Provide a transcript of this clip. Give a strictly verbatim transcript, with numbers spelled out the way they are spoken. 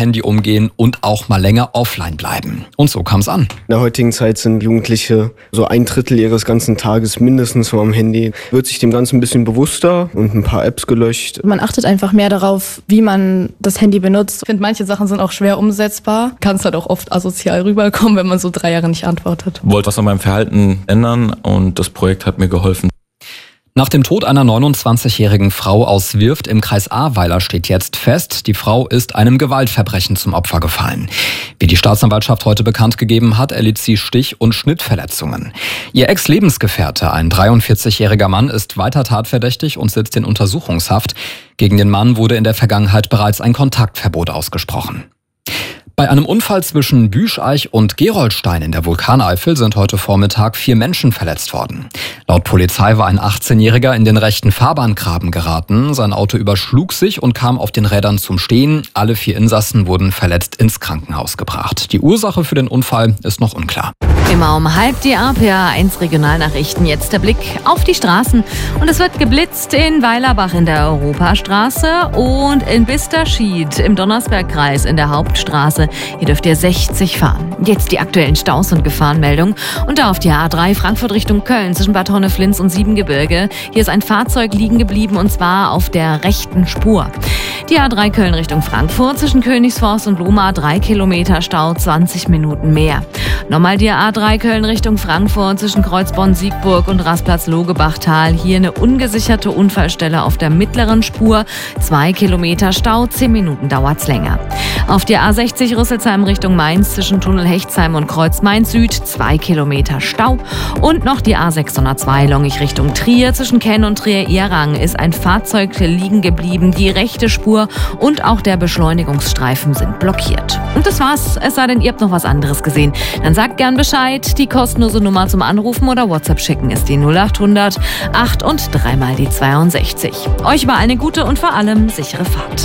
Handy umgehen und auch mal länger offline bleiben. Und so kam es an. In der heutigen Zeit sind Jugendliche so ein Drittel ihres ganzen Tages mindestens so am Handy. Wird sich dem Ganzen ein bisschen bewusster und ein paar Apps gelöscht. Man achtet einfach mehr darauf, wie man das Handy benutzt. Ich finde, manche Sachen sind auch schwer umsetzbar. Kann es halt auch oft asozial rüberkommen, wenn man so drei Jahre nicht antwortet. Ich wollte was an meinem Verhalten ändern und das Projekt hat mir geholfen. Nach dem Tod einer neunundzwanzigjährigen Frau aus Wirft im Kreis Ahrweiler steht jetzt fest, die Frau ist einem Gewaltverbrechen zum Opfer gefallen. Wie die Staatsanwaltschaft heute bekannt gegeben hat, erlitt sie Stich- und Schnittverletzungen. Ihr Ex-Lebensgefährte, ein dreiundvierzigjähriger Mann, ist weiter tatverdächtig und sitzt in Untersuchungshaft. Gegen den Mann wurde in der Vergangenheit bereits ein Kontaktverbot ausgesprochen. Bei einem Unfall zwischen Büscheich und Geroldstein in der Vulkaneifel sind heute Vormittag vier Menschen verletzt worden. Laut Polizei war ein achtzehnjähriger in den rechten Fahrbahngraben geraten. Sein Auto überschlug sich und kam auf den Rädern zum Stehen. Alle vier Insassen wurden verletzt ins Krankenhaus gebracht. Die Ursache für den Unfall ist noch unklar. Immer um halb die A P A eins Regionalnachrichten. Jetzt der Blick auf die Straßen. Und es wird geblitzt in Weilerbach in der Europastraße und in Bisterschied im Donnersbergkreis in der Hauptstraße. Hier dürft ihr sechzig fahren. Jetzt die aktuellen Staus und Gefahrenmeldungen. Und da auf die A drei Frankfurt Richtung Köln zwischen Bad Honneflins und Siebengebirge. Hier ist ein Fahrzeug liegen geblieben und zwar auf der rechten Spur. Die A drei Köln Richtung Frankfurt zwischen Königsforst und Lohmar drei Kilometer Stau, zwanzig Minuten mehr. Nochmal die A drei Köln Richtung Frankfurt zwischen Kreuzborn-Siegburg und Rastplatz-Logebachtal. Hier eine ungesicherte Unfallstelle auf der mittleren Spur. Zwei Kilometer Stau, zehn Minuten dauert's länger. Auf der A sechzig Rüsselsheim Richtung Mainz zwischen Tunnel Hechtsheim und Kreuz Mainz Süd. Zwei Kilometer Stau. Und noch die A sechshundertzwei Longich Richtung Trier zwischen Kenn und Trier-Ehrang ist ein Fahrzeug liegen geblieben. Die rechte Spur und auch der Beschleunigungsstreifen sind blockiert. Und das war's. Es sei denn, ihr habt noch was anderes gesehen. Dann sagt gern Bescheid. Die kostenlose Nummer zum Anrufen oder WhatsApp schicken ist die null achthundert acht und dreimal die zweiundsechzig. Euch war eine gute und vor allem sichere Fahrt.